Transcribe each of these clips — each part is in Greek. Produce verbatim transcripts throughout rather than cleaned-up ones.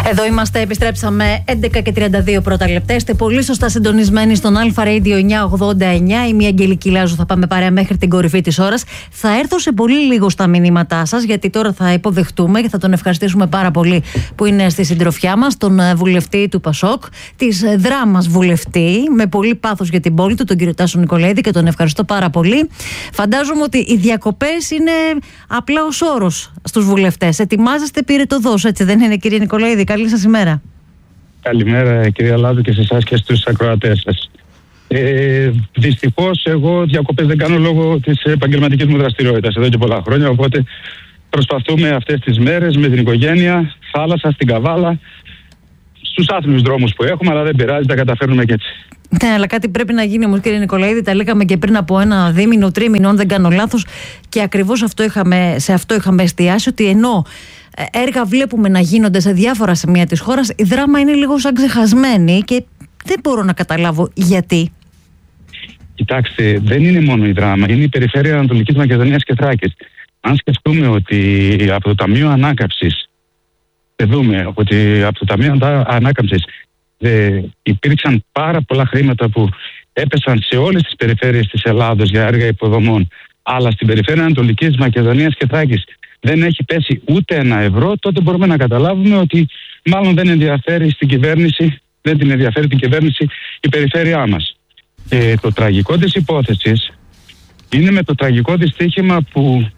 Εδώ είμαστε, επιστρέψαμε έντεκα και τριάντα δύο πρώτα λεπτά. Είστε πολύ σωστά συντονισμένοι στον Αλφα Radio εννιακόσια ογδόντα εννιά. Είμαι η Αγγελική Λάζου, θα πάμε παρέα μέχρι την κορυφή της ώρας. Θα έρθω σε πολύ λίγο στα μηνύματά σας, γιατί τώρα θα υποδεχτούμε και θα τον ευχαριστήσουμε πάρα πολύ που είναι στη συντροφιά μας, τον βουλευτή του Πασόκ, της Δράμας βουλευτή, με πολύ πάθος για την πόλη του, τον κύριο Τάσο Νικολαίδη, και τον ευχαριστώ πάρα πολύ. Φαντάζομαι ότι οι διακοπές είναι απλά ως όρος στους βουλευτές. Ετοιμάζεστε πυρετοδός, έτσι δεν είναι, κύριε Νικολαίδη? Καλή σας ημέρα. Καλημέρα, κυρία Λάζου, και σε εσάς και στους ακροατές σας. Ε, δυστυχώς, εγώ διακοπές δεν κάνω λόγω της επαγγελματικής μου δραστηριότητας εδώ και πολλά χρόνια. Οπότε προσπαθούμε αυτές τις μέρες με την οικογένεια, θάλασσα, στην Καβάλα, στους άθλιους δρόμους που έχουμε, αλλά δεν πειράζει, τα καταφέρνουμε και έτσι. Ναι, αλλά κάτι πρέπει να γίνει όμως, κύριε Νικολαίδη. Τα λέγαμε και πριν από ένα δίμηνο, τρίμηνο, αν δεν κάνω λάθος, και ακριβώς αυτό είχαμε, σε αυτό είχαμε εστιάσει, ότι ενώ έργα βλέπουμε να γίνονται σε διάφορα σημεία της χώρας, η Δράμα είναι λίγο σαν ξεχασμένη και δεν μπορώ να καταλάβω γιατί. Κοιτάξτε, δεν είναι μόνο η Δράμα, είναι η περιφέρεια Ανατολικής Μακεδονίας και Θράκης. Αν σκεφτούμε ότι από το Ταμείο Ανάκαμψης, δούμε ότι από το Ταμείο Ανάκαμψης ε, υπήρξαν πάρα πολλά χρήματα που έπεσαν σε όλες τις περιφέρειες της Ελλάδος για έργα υποδομών, αλλά στην περιφέρεια Ανατολικής Μακεδονίας και Θράκης δεν έχει πέσει ούτε ένα ευρώ, τότε μπορούμε να καταλάβουμε ότι μάλλον δεν ενδιαφέρει στην κυβέρνηση, δεν την ενδιαφέρει την κυβέρνηση η περιφέρειά μας. Και το τραγικό της υπόθεσης είναι με το τραγικό δυστύχημα που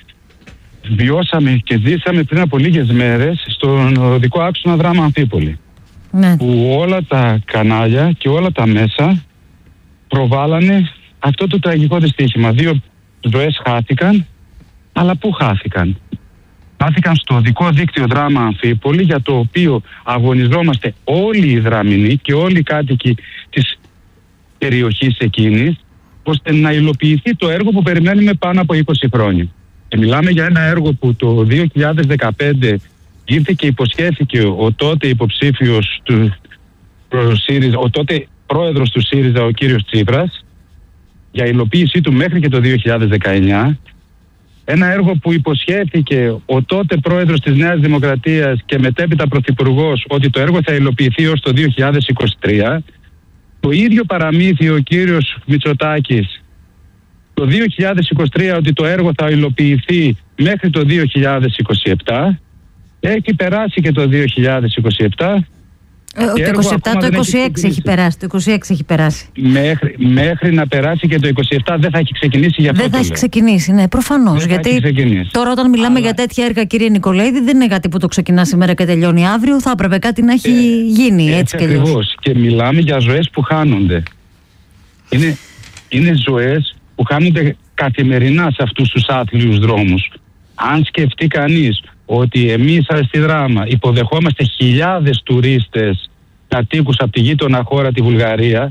βιώσαμε και ζήσαμε πριν από λίγες μέρες στον οδικό άξονα Δράμα Αμφίπολη. Ναι. Που όλα τα κανάλια και όλα τα μέσα προβάλλανε αυτό το τραγικό δυστύχημα. Δύο ζωές χάθηκαν, αλλά πού χάθηκαν? Χάθηκαν στο οδικό δίκτυο Δράμα Αμφίπολη, για το οποίο αγωνιζόμαστε όλοι οι Δράμινοι και όλοι οι κάτοικοι της περιοχής εκείνης, ώστε να υλοποιηθεί το έργο που περιμένουμε πάνω από είκοσι χρόνια. Και μιλάμε για ένα έργο που το δύο χιλιάδες δεκαπέντε ήρθε και υποσχέθηκε ο τότε υποψήφιος του ΣΥΡΙΖΑ, ο τότε πρόεδρος του ΣΥΡΙΖΑ, ο κύριος Τσίπρας, για υλοποίησή του μέχρι και το δύο χιλιάδες δεκαεννιά. Ένα έργο που υποσχέθηκε ο τότε πρόεδρος της Νέας Δημοκρατίας και μετέπειτα πρωθυπουργός ότι το έργο θα υλοποιηθεί ως το δύο χιλιάδες είκοσι τρία. Το ίδιο παραμύθι ο κύριος Μητσοτάκης το δύο χιλιάδες είκοσι τρία, ότι το έργο θα υλοποιηθεί μέχρι το δύο χιλιάδες είκοσι επτά. Έχει περάσει και το δύο χιλιάδες είκοσι επτά. Ε, το είκοσι επτά, το είκοσι έξι έχει περάσει. Το είκοσι έξι έχει περάσει. Μέχρι, μέχρι να περάσει και το είκοσι επτά δεν θα έχει ξεκινήσει, για αυτό. Δεν θα έχει λέω. ξεκινήσει, ναι, προφανώς. Γιατί τώρα, όταν μιλάμε Αλλά... για τέτοια έργα, κύριε Νικολαίδη, δεν είναι κάτι που το ξεκινά σήμερα και τελειώνει αύριο. Θα έπρεπε κάτι να έχει ε, γίνει έτσι, έτσι κι αλλιώς. Ακριβώς. Και μιλάμε για ζωές που χάνονται. Είναι, είναι ζωές που χάνονται καθημερινά σε αυτούς τους άθλιους δρόμους. Αν σκεφτεί κανείς ότι εμείς στη Δράμα υποδεχόμαστε χιλιάδες τουρίστες κατοίκους από τη γείτονα χώρα, τη Βουλγαρία,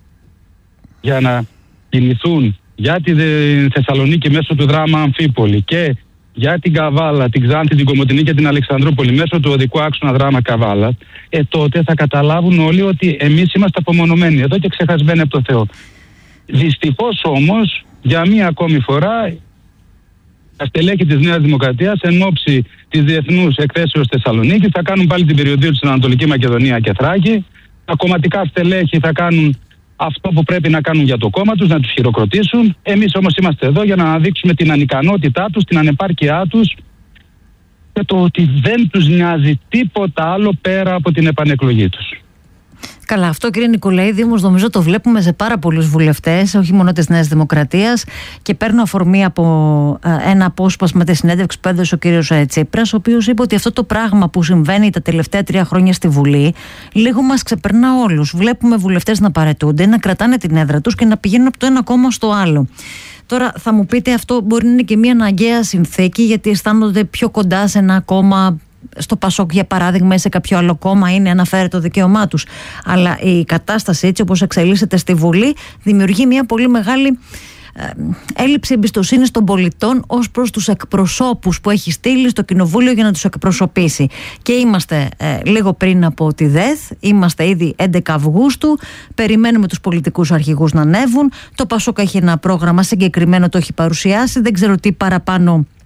για να κινηθούν για τη Θεσσαλονίκη μέσω του Δράμα Αμφίπολη και για την Καβάλα, την Ξάνθη, την Κομοτηνή και την Αλεξανδρούπολη μέσω του οδικού άξονα Δράμα Καβάλα, ε, τότε θα καταλάβουν όλοι ότι εμείς είμαστε απομονωμένοι εδώ και ξεχασμένοι από το Θεό. Δυστυχώς όμως, για μία ακόμη φορά, τα στελέχη της Νέας Δημοκρατίας εν ώψη της διεθνούς εκθέσεως Θεσσαλονίκη θα κάνουν πάλι την περιοδία τους στην Ανατολική Μακεδονία και Θράκη. Τα κομματικά στελέχη θα κάνουν αυτό που πρέπει να κάνουν για το κόμμα τους, να τους χειροκροτήσουν. Εμείς όμως είμαστε εδώ για να αναδείξουμε την ανικανότητά τους, την ανεπάρκειά τους και το ότι δεν τους νοιάζει τίποτα άλλο πέρα από την επανεκλογή τους. Καλά, αυτό, κύριε Νικολαίδη, όμως νομίζω το βλέπουμε σε πάρα πολλούς βουλευτές, όχι μόνο της Νέας Δημοκρατίας, και παίρνω αφορμή από ένα απόσπασμα της συνέντευξης που έδωσε ο κύριος Τσίπρας, ο οποίος είπε ότι αυτό το πράγμα που συμβαίνει τα τελευταία τρία χρόνια στη Βουλή λίγο μας ξεπερνά όλους. Βλέπουμε βουλευτές να παραιτούνται, να κρατάνε την έδρα τους και να πηγαίνουν από το ένα κόμμα στο άλλο. Τώρα θα μου πείτε, αυτό μπορεί να είναι και μια αναγκαία συνθήκη, γιατί αισθάνονται πιο κοντά σε ένα κόμμα, στο Πασόκ για παράδειγμα, ή σε κάποιο άλλο κόμμα, είναι αναφέρει το δικαίωμά τους. Αλλά η κατάσταση έτσι όπως εξελίσσεται στη Βουλή δημιουργεί μια πολύ μεγάλη ε, έλλειψη εμπιστοσύνης των πολιτών ως προς τους εκπροσώπους που έχει στείλει στο Κοινοβούλιο για να τους εκπροσωπήσει. Και είμαστε ε, λίγο πριν από τη ΔΕΘ, είμαστε ήδη έντεκα Αυγούστου, περιμένουμε τους πολιτικούς αρχηγούς να ανέβουν. Το Πασόκ έχει ένα πρόγραμμα συγκεκριμένο, το έχει παρουσιάσει, δεν ξέρω τι παραπάνω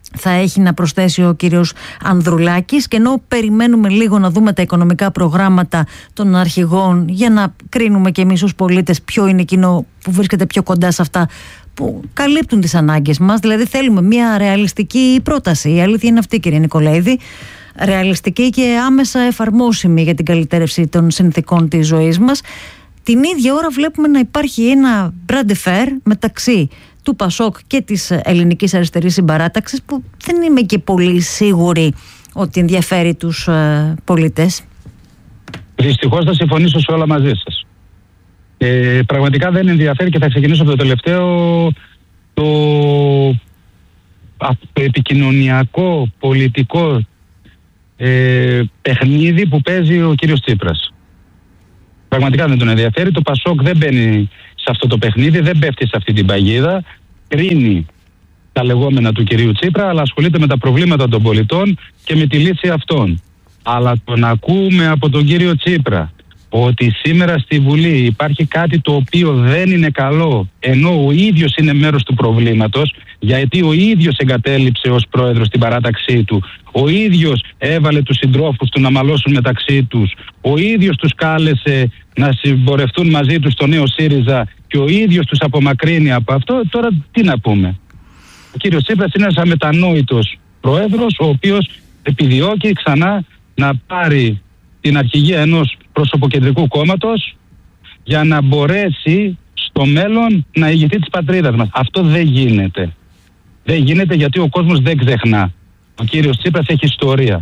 θα έχει να προσθέσει ο κύριος Ανδρουλάκης, και ενώ περιμένουμε λίγο να δούμε τα οικονομικά προγράμματα των αρχηγών για να κρίνουμε και εμείς ως πολίτες ποιο είναι εκείνο που βρίσκεται πιο κοντά σε αυτά που καλύπτουν τις ανάγκες μας, δηλαδή θέλουμε μια ρεαλιστική πρόταση. Η αλήθεια είναι αυτή, κύριε Νικολαίδη, ρεαλιστική και άμεσα εφαρμόσιμη για την καλυτέρευση των συνθηκών της ζωής μας. Την ίδια ώρα βλέπουμε να υπάρχει ένα μπραντεφέρ μεταξύ του Πασόκ και της Ελληνικής Αριστερής Συμπαράταξης, που δεν είμαι και πολύ σίγουρη ότι ενδιαφέρει τους ε, πολίτες. Δυστυχώς θα συμφωνήσω σε όλα μαζί σας. Ε, πραγματικά δεν ενδιαφέρει, και θα ξεκινήσω από το τελευταίο, το, το επικοινωνιακό, πολιτικό ε, παιχνίδι που παίζει ο κύριος Τσίπρας. Πραγματικά δεν τον ενδιαφέρει. Το Πασόκ δεν μπαίνει σε αυτό το παιχνίδι, δεν πέφτει σε αυτή την παγίδα. Κρίνει τα λεγόμενα του κυρίου Τσίπρα, αλλά ασχολείται με τα προβλήματα των πολιτών και με τη λύση αυτών. Αλλά το να ακούμε από τον κύριο Τσίπρα ότι σήμερα στη Βουλή υπάρχει κάτι το οποίο δεν είναι καλό, ενώ ο ίδιος είναι μέρος του προβλήματος, γιατί ο ίδιος εγκατέλειψε ως πρόεδρος την παράταξή του, ο ίδιος έβαλε τους συντρόφους του να μαλώσουν μεταξύ τους, ο ίδιος τους κάλεσε να συμπορευτούν μαζί τους στο νέο ΣΥΡΙΖΑ και ο ίδιος τους απομακρύνει από αυτό. Τώρα τι να πούμε? Ο κύριος Τσίπρας είναι ένας αμετανόητος πρόεδρος, ο οποίος επιδιώκει ξανά να πάρει την αρχηγία ενός προσωποκεντρικού κόμματος για να μπορέσει στο μέλλον να ηγηθεί της πατρίδας μας. Αυτό δεν γίνεται. Δεν γίνεται, γιατί ο κόσμος δεν ξεχνά. Ο κύριος Τσίπρας έχει ιστορία.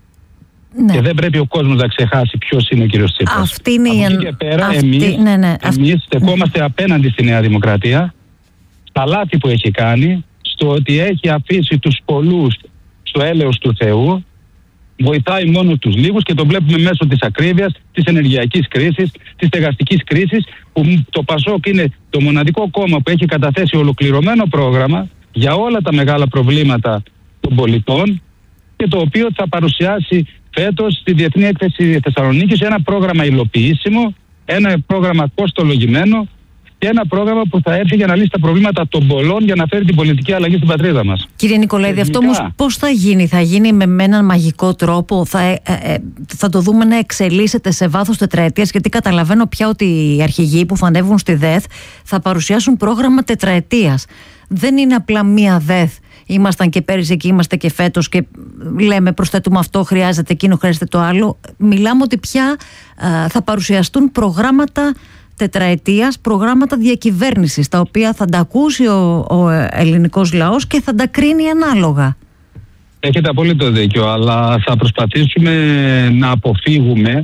Ναι. Και δεν πρέπει ο κόσμος να ξεχάσει ποιος είναι ο κύριος Τσίπρας. Αυτή είναι Από η... εκεί και πέρα Αυτή... εμείς, ναι, ναι. εμείς στεκόμαστε ναι. απέναντι στη Νέα Δημοκρατία, στα λάθη που έχει κάνει, στο ότι έχει αφήσει τους πολλούς στο έλεος του Θεού, βοηθάει μόνο τους λίγους, και το βλέπουμε μέσω της ακρίβειας, της ενεργειακής κρίσης, της στεγαστικής κρίσης, που το Πασόκ είναι το μοναδικό κόμμα που έχει καταθέσει ολοκληρωμένο πρόγραμμα για όλα τα μεγάλα προβλήματα των πολιτών, και το οποίο θα παρουσιάσει φέτος στη Διεθνή Έκθεση Θεσσαλονίκης ένα πρόγραμμα υλοποιήσιμο, ένα πρόγραμμα κοστολογημένο και ένα πρόγραμμα που θα έρθει για να λύσει τα προβλήματα των πολλών, για να φέρει την πολιτική αλλαγή στην πατρίδα μας. Κύριε Νικολαίδη, αυτό όμως πώς θα γίνει? Θα γίνει με, με έναν μαγικό τρόπο? Θα, ε, ε, θα το δούμε να εξελίσσεται σε βάθος τετραετίας? Γιατί καταλαβαίνω πια ότι οι αρχηγοί που θα ανέβουν στη ΔΕΘ θα παρουσιάσουν πρόγραμμα τετραετίας. Δεν είναι απλά μία ΔΕΘ. Ήμασταν και πέρυσι και είμαστε και φέτος και λέμε προσθέτουμε αυτό, χρειάζεται εκείνο, χρειάζεται το άλλο. Μιλάμε ότι πια ε, θα παρουσιαστούν προγράμματα τετραετίας, προγράμματα διακυβέρνησης, τα οποία θα τα ακούσει ο, ο ελληνικός λαός και θα τα κρίνει ανάλογα. Έχετε απόλυτο δίκιο, αλλά θα προσπαθήσουμε να αποφύγουμε,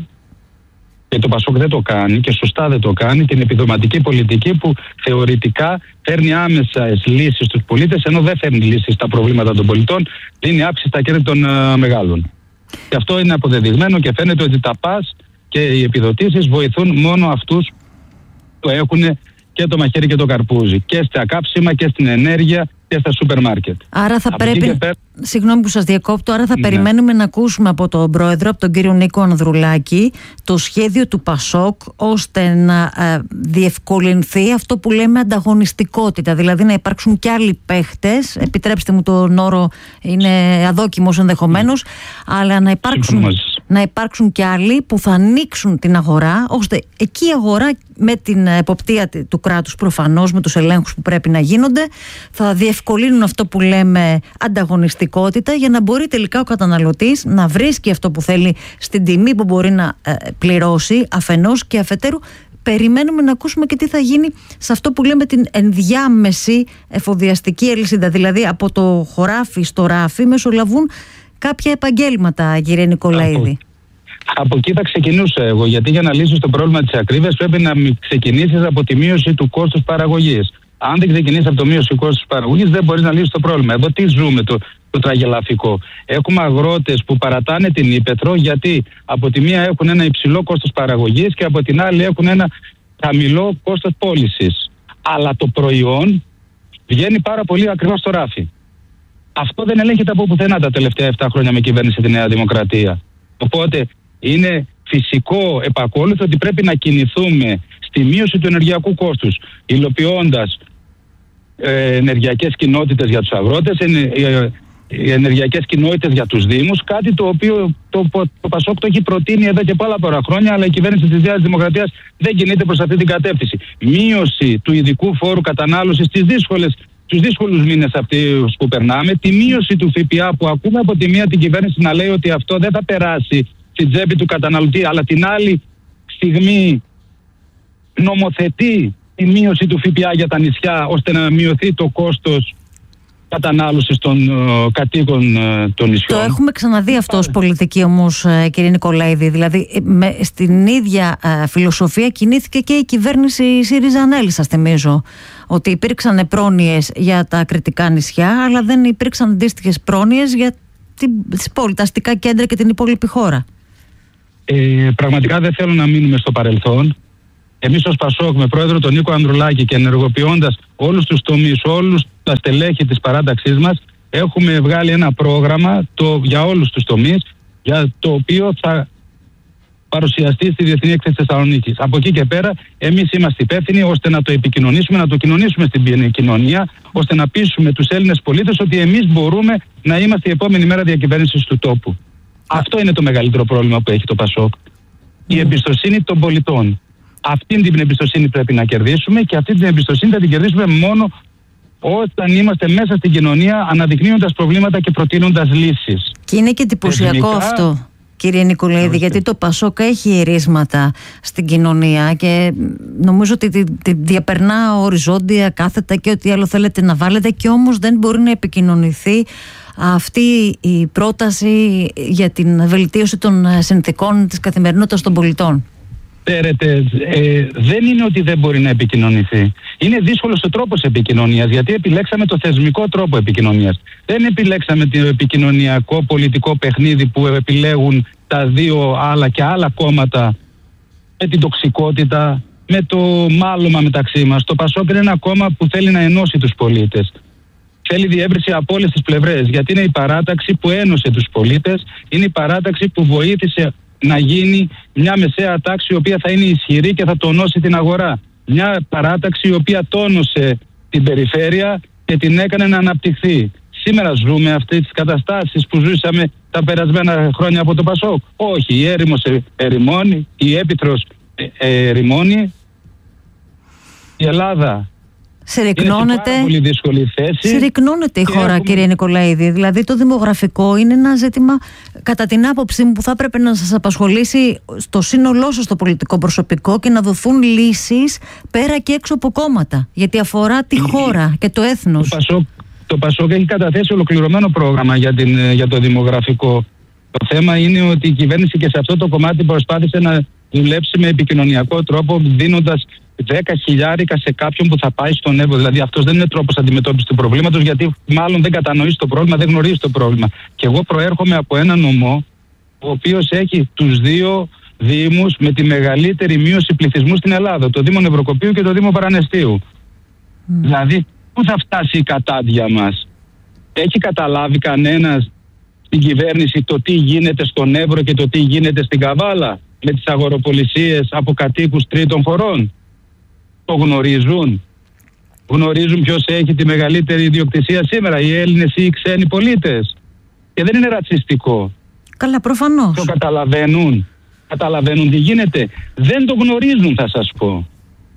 και το Πασόκ δεν το κάνει και σωστά δεν το κάνει, την επιδοματική πολιτική που θεωρητικά φέρνει άμεσα λύσεις στους πολίτες, ενώ δεν φέρνει λύσεις στα προβλήματα των πολιτών, δίνει άψη στα κέρδη των uh, μεγάλων. Και αυτό είναι αποδεδειγμένο και φαίνεται ότι τα ΠΑΣ και οι επιδοτήσεις βοηθούν μόνο αυτούς που έχουν και το μαχαίρι και το καρπούζι, και στα κάψιμα και στην ενέργεια και στα σούπερ μάρκετ. Άρα θα από πρέπει, πέρα... συγγνώμη που σας διακόπτω, άρα θα ναι. περιμένουμε να ακούσουμε από τον πρόεδρο, από τον κύριο Νίκο Ανδρουλάκη, το σχέδιο του Πασόκ, ώστε να ε, διευκολυνθεί αυτό που λέμε ανταγωνιστικότητα, δηλαδή να υπάρξουν και άλλοι παίχτες, επιτρέψτε μου τον όρο, είναι αδόκιμος ενδεχομένως, mm. αλλά να υπάρξουν, να υπάρξουν και άλλοι που θα ανοίξουν την αγορά, ώστε εκεί η αγορά, με την εποπτεία του κράτους προφανώς, με τους ελέγχους που πρέπει να γίνονται, θα διευκολύνουν αυτό που λέμε ανταγωνιστικότητα, για να μπορεί τελικά ο καταναλωτής να βρίσκει αυτό που θέλει στην τιμή που μπορεί να ε, πληρώσει αφενός, και αφετέρου περιμένουμε να ακούσουμε και τι θα γίνει σε αυτό που λέμε την ενδιάμεση εφοδιαστική αλυσίδα, δηλαδή από το χωράφι στο ράφι μεσολαβούν κάποια επαγγέλματα, κύριε Νικολαίδη. Από εκεί θα ξεκινούσα εγώ, γιατί για να λύσεις το πρόβλημα της ακρίβειας πρέπει να ξεκινήσεις από τη μείωση του κόστους παραγωγής. Αν δεν ξεκινήσεις από το μείωση του κόστους παραγωγής, δεν μπορείς να λύσεις το πρόβλημα. Εδώ τι ζούμε το, το τραγελαφικό? Έχουμε αγρότες που παρατάνε την ύπαιθρο, γιατί από τη μία έχουν ένα υψηλό κόστος παραγωγής και από την άλλη έχουν ένα χαμηλό κόστος πώλησης. Αλλά το προϊόν βγαίνει πάρα πολύ ακριβά στο ράφι. Αυτό δεν ελέγχεται από πουθενά τα τελευταία επτά χρόνια με κυβέρνηση τη Νέα Δημοκρατία. Οπότε είναι φυσικό επακόλουθο ότι πρέπει να κινηθούμε στη μείωση του ενεργειακού κόστους, υλοποιώντας ε, ενεργειακές κοινότητες για τους αγρότες, ε, ε, οι ενεργειακές κοινότητες για τους Δήμους, κάτι το οποίο το, το, το Πασόκ το έχει προτείνει εδώ και πάρα πολλά χρόνια, αλλά η κυβέρνηση της Νέας Δημοκρατίας δεν κινείται προς αυτή την κατεύθυνση. Μείωση του ειδικού φόρου κατανάλωσης στις δύσκολες, τους δύσκολους μήνες αυτούς που περνάμε, τη μείωση του ΦΠΑ που ακούμε από τη μία την κυβέρνηση να λέει ότι αυτό δεν θα περάσει στην τσέπη του καταναλωτή, αλλά την άλλη στιγμή νομοθετεί τη μείωση του ΦΠΑ για τα νησιά ώστε να μειωθεί το κόστος κατανάλωσης των uh, κατοίκων uh, των νησιών. Το έχουμε ξαναδεί αυτό ως πολιτική όμως, κύριε Νικολαίδη. Δηλαδή με, στην ίδια uh, φιλοσοφία κινήθηκε και η κυβέρνηση ΣΥΡΙΖΑ-ΑΝΕΛ, σας θυμίζω. Ότι υπήρξαν πρόνοιες για τα κρητικά νησιά, αλλά δεν υπήρξαν αντίστοιχες πρόνοιες για τις πόλεις, τα αστικά κέντρα και την υπόλοιπη χώρα. Ε, πραγματικά δεν θέλω να μείνουμε στο παρελθόν. Εμείς ως Πασόκ με πρόεδρο τον Νίκο Ανδρουλάκη και ενεργοποιώντας όλους τους τομείς, όλους τα στελέχη της παράταξής μας, έχουμε βγάλει ένα πρόγραμμα το, για όλους τους τομείς, για το οποίο θα παρουσιαστεί στη Διεθνή Έκθεση Θεσσαλονίκης. Από εκεί και πέρα εμείς είμαστε υπεύθυνοι ώστε να το επικοινωνήσουμε, να το κοινωνήσουμε στην κοινωνία, ώστε να πείσουμε τους Έλληνες πολίτες ότι εμείς μπορούμε να είμαστε η επόμενη μέρα διακυβέρνησης του τόπου. Αυτό είναι το μεγαλύτερο πρόβλημα που έχει το Πασόκ. Η εμπιστοσύνη των πολιτών. Αυτή την εμπιστοσύνη πρέπει να κερδίσουμε και αυτή την εμπιστοσύνη θα την κερδίσουμε μόνο όταν είμαστε μέσα στην κοινωνία, αναδεικνύοντας προβλήματα και προτείνοντας λύσεις. Και είναι και εντυπωσιακό Εθνικά... αυτό, κύριε Νικολαίδη, Ώστε. γιατί το Πασόκ έχει ερίσματα στην κοινωνία και νομίζω ότι τη, τη διαπερνά οριζόντια, κάθετα και ό,τι άλλο θέλετε να βάλετε, και όμως δεν μπορεί να επικοινωνηθεί αυτή η πρόταση για την βελτίωση των συνθηκών της καθημερινότητας των πολιτών. Ξέρετε, ε, δεν είναι ότι δεν μπορεί να επικοινωνηθεί. Είναι δύσκολος ο τρόπος επικοινωνίας, γιατί επιλέξαμε το θεσμικό τρόπο επικοινωνίας. Δεν επιλέξαμε το επικοινωνιακό πολιτικό παιχνίδι που επιλέγουν τα δύο άλλα και άλλα κόμματα, με την τοξικότητα, με το μάλωμα μεταξύ μας. Το Πασόκ είναι ένα κόμμα που θέλει να ενώσει τους πολίτες. Θέλει διεύρυνση από όλες τις πλευρές, γιατί είναι η παράταξη που ένωσε τους πολίτες, είναι η παράταξη που βοήθησε να γίνει μια μεσαία τάξη η οποία θα είναι ισχυρή και θα τονώσει την αγορά. Μια παράταξη η οποία τόνωσε την περιφέρεια και την έκανε να αναπτυχθεί. Σήμερα ζούμε αυτές τις καταστάσεις που ζούσαμε τα περασμένα χρόνια από το Πασόκ. Όχι, η έρημος ερημώνει, η έπιτρος ερημώνει, η Ελλάδα Συρρυκνώνεται, πολύ δύσκολη θέση. Συρρυκνώνεται η χώρα, έχουμε... κύριε Νικολαίδη. Δηλαδή το δημογραφικό είναι ένα ζήτημα, κατά την άποψή μου, που θα έπρεπε να σας απασχολήσει στο σύνολό σας το πολιτικό προσωπικό και να δοθούν λύσεις πέρα και έξω από κόμματα. Γιατί αφορά τη χώρα και το έθνος. Το Πασόκ, το Πασόκ έχει καταθέσει ολοκληρωμένο πρόγραμμα για, την, για το δημογραφικό. Το θέμα είναι ότι η κυβέρνηση και σε αυτό το κομμάτι προσπάθησε να δουλέψει με επικοινωνιακό τρόπο, δίνοντας δέκα χιλιάρικα σε κάποιον που θα πάει στον Εύρο. Δηλαδή αυτός δεν είναι τρόπος αντιμετώπισης του προβλήματος, γιατί μάλλον δεν κατανοείς το πρόβλημα, δεν γνωρίζεις το πρόβλημα. Και εγώ προέρχομαι από ένα νομό ο οποίος έχει τους δύο δήμους με τη μεγαλύτερη μείωση πληθυσμού στην Ελλάδα, το Δήμο Νευροκοπίου και το Δήμο Παρανεστίου. Mm. Δηλαδή πού θα φτάσει η κατάδια μας? Έχει καταλάβει κανένας στην κυβέρνηση το τι γίνεται στον Εύρο και το τι γίνεται στην Καβάλα με τις αγοροπολισίες από κατοίκους τρίτων χωρών? Το γνωρίζουν. Γνωρίζουν ποιος έχει τη μεγαλύτερη ιδιοκτησία σήμερα, οι Έλληνες ή οι ξένοι πολίτες. Και δεν είναι ρατσιστικό. Καλά, προφανώς. Το καταλαβαίνουν. Καταλαβαίνουν τι γίνεται. Δεν το γνωρίζουν, θα σας πω.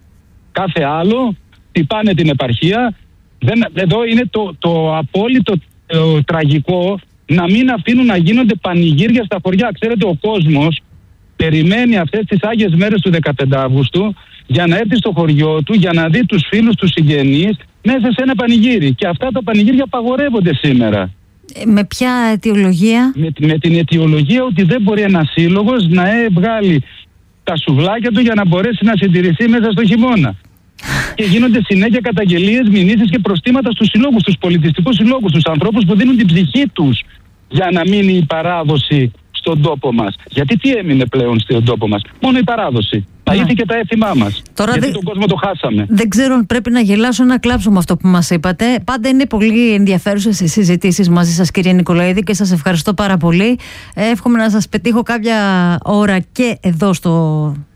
Κάθε άλλο τυπάνε την επαρχία. Δεν, εδώ είναι το, το απόλυτο το, τραγικό να μην αφήνουν να γίνονται πανηγύρια στα χωριά. Ξέρετε, ο κόσμος περιμένει αυτές τις Άγιες μέρες του δεκαπέντε Αυγούστου για να έρθει στο χωριό του, για να δει τους φίλους, τους συγγενείς μέσα σε ένα πανηγύρι. Και αυτά τα πανηγύρια απαγορεύονται σήμερα. Ε, με ποια αιτιολογία? Με, με την αιτιολογία ότι δεν μπορεί ένας σύλλογος να ε, βγάλει τα σουβλάκια του για να μπορέσει να συντηρηθεί μέσα στο χειμώνα. Και γίνονται συνέχεια καταγγελίες, μηνύσεις και προστήματα στους συλλόγους, στους πολιτιστικούς συλλόγους, στους ανθρώπους που δίνουν την ψυχή τους για να μείνει η παράδοση στον τόπο μας. Γιατί τι έμεινε πλέον στον τόπο μας? Μόνο η παράδοση. Τα ήθη και τα έθιμά μας. Τώρα γιατί δε... τον κόσμο το χάσαμε. Δεν ξέρω αν πρέπει να γελάσω ή να κλάψω με αυτό που μας είπατε. Πάντα είναι πολύ ενδιαφέρουσες οι συζητήσεις μαζί σας, κύριε Νικολαίδη, και σας ευχαριστώ πάρα πολύ. Εύχομαι να σας πετύχω κάποια ώρα και εδώ στο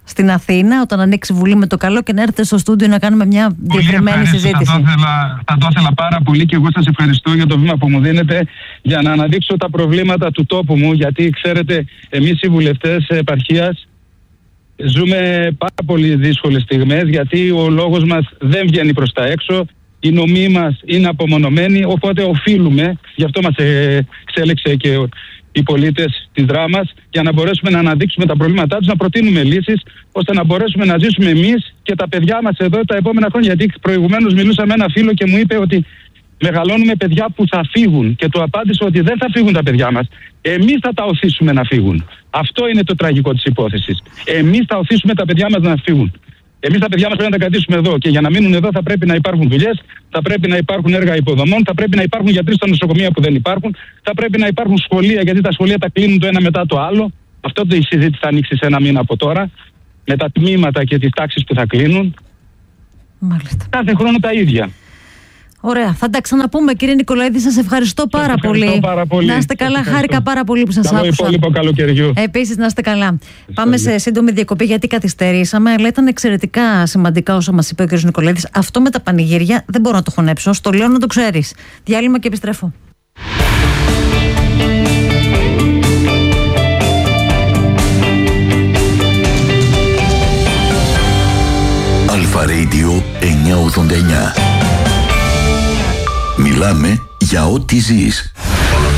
στην Αθήνα, όταν ανοίξει η Βουλή με το καλό, και να έρθετε στο στούντιο να κάνουμε μια διευρυμένη συζήτηση. Θα το, ήθελα, θα το ήθελα πάρα πολύ και εγώ σας ευχαριστώ για το βήμα που μου δίνετε για να αναδείξω τα προβλήματα του τόπου μου, γιατί ξέρετε, εμείς οι βουλευτές επαρχίας ζούμε πάρα πολύ δύσκολες στιγμές, γιατί ο λόγος μας δεν βγαίνει προς τα έξω, οι νομοί μας είναι απομονωμένοι, οπότε οφείλουμε, γι' αυτό μας εξέλεξε και οι πολίτες της Δράμας, για να μπορέσουμε να αναδείξουμε τα προβλήματά τους, να προτείνουμε λύσεις, ώστε να μπορέσουμε να ζήσουμε εμείς και τα παιδιά μας εδώ τα επόμενα χρόνια. Γιατί προηγουμένως μιλούσα με ένα φίλο και μου είπε ότι μεγαλώνουμε παιδιά που θα φύγουν, και του απάντησα ότι δεν θα φύγουν τα παιδιά μας. Εμείς θα τα οθήσουμε να φύγουν. Αυτό είναι το τραγικό της υπόθεσης. Εμείς θα οθήσουμε τα παιδιά μας να φύγουν. Εμείς τα παιδιά μας πρέπει να τα κρατήσουμε εδώ, και για να μείνουν εδώ θα πρέπει να υπάρχουν δουλειές, θα πρέπει να υπάρχουν έργα υποδομών, θα πρέπει να υπάρχουν γιατροί στα νοσοκομεία που δεν υπάρχουν, θα πρέπει να υπάρχουν σχολεία, γιατί τα σχολεία τα κλείνουν το ένα μετά το άλλο. Αυτό το η συζήτηση θα ανοίξει σε ένα μήνα από τώρα, με τα τμήματα και τις τάξεις που θα κλείνουν. Μάλιστα. Κάθε χρόνο τα ίδια. Ωραία. Θα τα ξαναπούμε, κύριε Νικολαίδη. Σας ευχαριστώ πάρα, σας ευχαριστώ πολύ. πάρα πολύ. Να είστε καλά. Χάρηκα πάρα πολύ που σας Καλό άκουσα. υπόλοιπο καλοκαιριού. Επίσης, να είστε καλά. Πάμε σε σύντομη διακοπή, γιατί καθυστερήσαμε, αλλά ήταν εξαιρετικά σημαντικά όσα μας είπε ο κύριος Νικολαίδης. Αυτό με τα πανηγύρια δεν μπορώ να το χωνέψω. Στο λέω να το ξέρεις. Διάλειμμα και επιστρέφω. Αλφα Radio εννιακόσια ογδόντα εννιά. Μιλάμε για ό,τι ζεις.